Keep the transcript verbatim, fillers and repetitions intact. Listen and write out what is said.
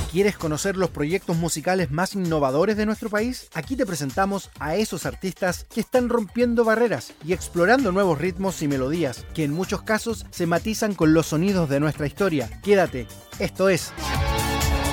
¿Quieres conocer los proyectos musicales más innovadores de nuestro país? Aquí te presentamos a esos artistas que están rompiendo barreras y explorando nuevos ritmos y melodías, que en muchos casos se matizan con los sonidos de nuestra historia. Quédate, esto es